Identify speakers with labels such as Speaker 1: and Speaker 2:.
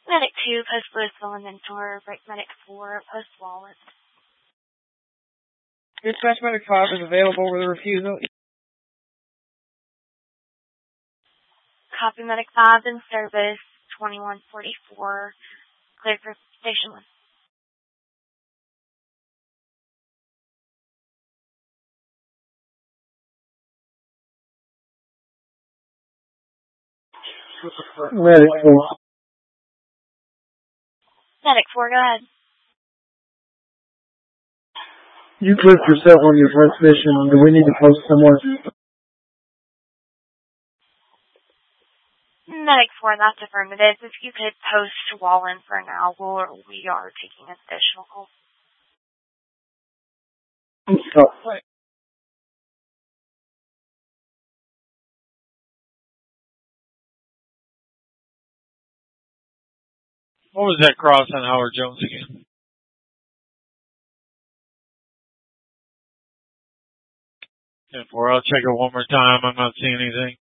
Speaker 1: Medic 2, post Louisville and Mentor, break Medic 4, post Wallace.
Speaker 2: Dispatch Medic 5 is available with a refusal.
Speaker 1: Copy Medic 5 in service, 2144, cleared for Station 1.
Speaker 2: Medic 4.
Speaker 1: Medic 4, go ahead.
Speaker 2: You clipped yourself on your transmission. Do we need to post somewhere?
Speaker 1: Medic 4, that's affirmative. If you could post Wallen for now, we are taking an additional call.
Speaker 2: Oh.
Speaker 3: What was that cross on Howard Jones again? I'll check it one more time. I'm not seeing anything.